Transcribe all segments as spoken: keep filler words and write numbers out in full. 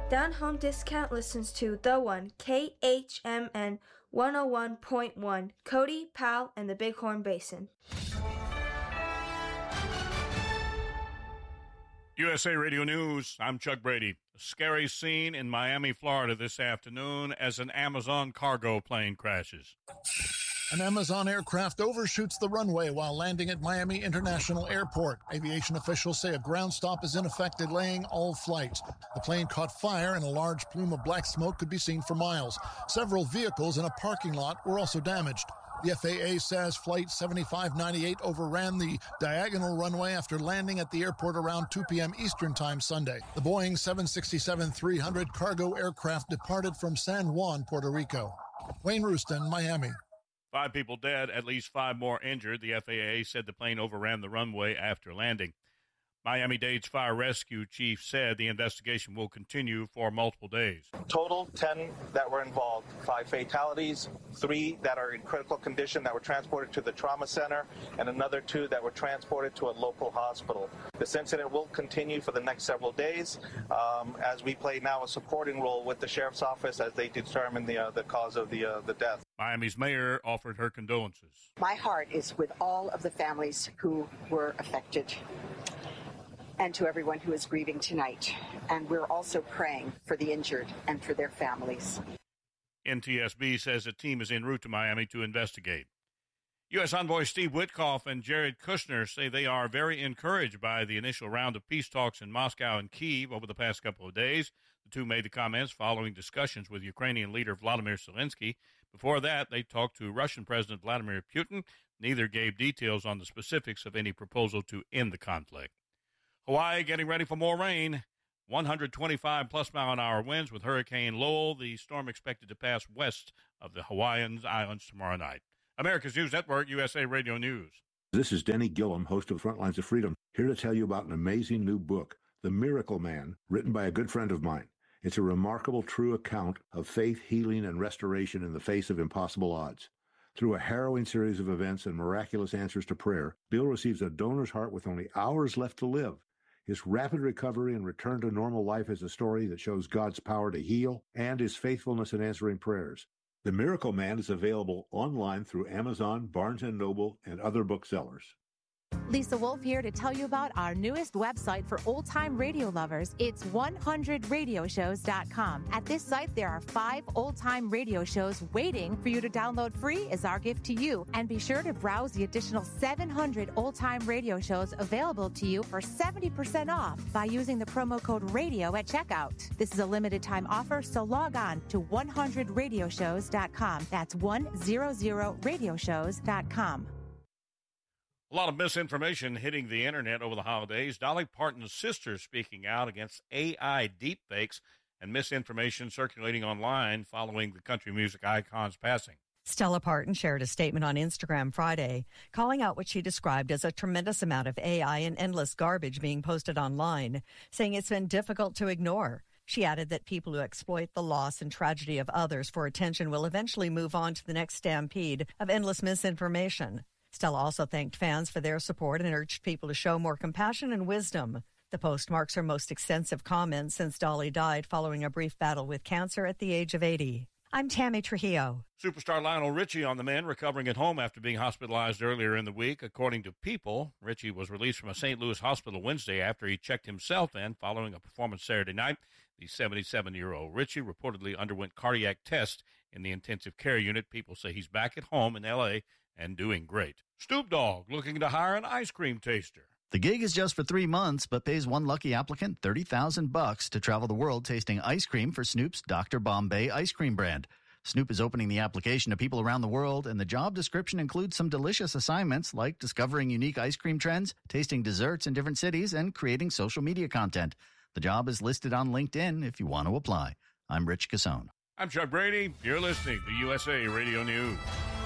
Down Home Discount listens to The One, K H M N one oh one point one, Cody, Powell, and the Bighorn Basin. U S A Radio News, I'm Chuck Brady. A scary scene in Miami, Florida this afternoon as an Amazon cargo plane crashes. An Amazon aircraft overshoots the runway while landing at Miami International Airport. Aviation officials say a ground stop is in effect, delaying all flights. The plane caught fire and a large plume of black smoke could be seen for miles. Several vehicles in a parking lot were also damaged. The F A A says Flight seventy-five ninety-eight overran the diagonal runway after landing at the airport around two p.m. Eastern Time Sunday. The Boeing seven sixty-seven three hundred cargo aircraft departed from San Juan, Puerto Rico. Wayne Rooston, Miami. Five people dead, at least five more injured. The F A A said the plane overran the runway after landing. Miami-Dade's fire rescue chief said the investigation will continue for multiple days. Total ten that were involved, five fatalities, three that are in critical condition that were transported to the trauma center, and another two that were transported to a local hospital. This incident will continue for the next several days um, as we play now a supporting role with the sheriff's office as they determine the uh, the cause of the uh, the death. Miami's mayor offered her condolences. My heart is with all of the families who were affected, and to everyone who is grieving tonight. And we're also praying for the injured and for their families. N T S B says a team is en route to Miami to investigate. U S envoy Steve Witkoff and Jared Kushner say they are very encouraged by the initial round of peace talks in Moscow and Kyiv over the past couple of days. The two made the comments following discussions with Ukrainian leader Vladimir Zelensky. Before that, they talked to Russian President Vladimir Putin. Neither gave details on the specifics of any proposal to end the conflict. Hawaii getting ready for more rain. one hundred twenty-five plus mile an hour winds with Hurricane Lowell. The storm expected to pass west of the Hawaiian Islands tomorrow night. America's News Network, U S A Radio News. This is Denny Gillum, host of Front Lines of Freedom, here to tell you about an amazing new book, The Miracle Man, written by a good friend of mine. It's a remarkable, true account of faith, healing, and restoration in the face of impossible odds. Through a harrowing series of events and miraculous answers to prayer, Bill receives a donor's heart with only hours left to live. His rapid recovery and return to normal life is a story that shows God's power to heal and his faithfulness in answering prayers. The Miracle Man is available online through Amazon, Barnes and Noble, and other booksellers. Lisa Wolf here to tell you about our newest website for old-time radio lovers. It's one hundred radio shows dot com. At this site, there are five old-time radio shows waiting for you to download free as our gift to you. And be sure to browse the additional seven hundred old-time radio shows available to you for seventy percent off by using the promo code RADIO at checkout. This is a limited-time offer, so log on to one hundred radio shows dot com. That's one hundred radio shows dot com. A lot of misinformation hitting the internet over the holidays. Dolly Parton's sister speaking out against A I deepfakes and misinformation circulating online following the country music icon's passing. Stella Parton shared a statement on Instagram Friday, calling out what she described as a tremendous amount of A I and endless garbage being posted online, saying it's been difficult to ignore. She added that people who exploit the loss and tragedy of others for attention will eventually move on to the next stampede of endless misinformation. Stella also thanked fans for their support and urged people to show more compassion and wisdom. The post marks her most extensive comment since Dolly died following a brief battle with cancer at the age of eighty. I'm Tammy Trujillo. Superstar Lionel Richie on the mend, recovering at home after being hospitalized earlier in the week. According to People, Richie was released from a Saint Louis hospital Wednesday after he checked himself in following a performance Saturday night. The seventy-seven-year-old Richie reportedly underwent cardiac tests in the intensive care unit. People say he's back at home in L A and doing great. Snoop Dogg looking to hire an ice cream taster. The gig is just for three months, but pays one lucky applicant thirty thousand bucks to travel the world tasting ice cream for Snoop's Doctor Bombay ice cream brand. Snoop is opening the application to people around the world, and the job description includes some delicious assignments like discovering unique ice cream trends, tasting desserts in different cities, and creating social media content. The job is listed on LinkedIn if you want to apply. I'm Rich Cassone. I'm Chuck Brady. You're listening to U S A Radio News.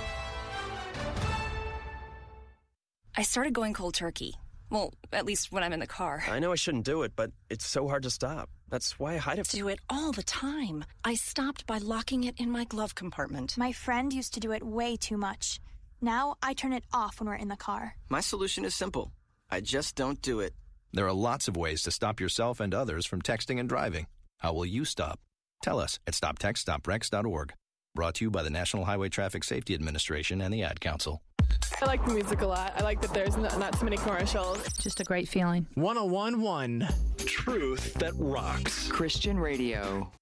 I started going cold turkey. Well, at least when I'm in the car. I know I shouldn't do it, but it's so hard to stop. That's why I hide it. Do it all the time. I stopped by locking it in my glove compartment. My friend used to do it way too much. Now I turn it off when we're in the car. My solution is simple. I just don't do it. There are lots of ways to stop yourself and others from texting and driving. How will you stop? Tell us at stop text stop wrecks dot org. Brought to you by the National Highway Traffic Safety Administration and the Ad Council. I like the music a lot. I like that there's not, not too many commercials. Just a great feeling. one oh one point one Truth that rocks. Christian radio.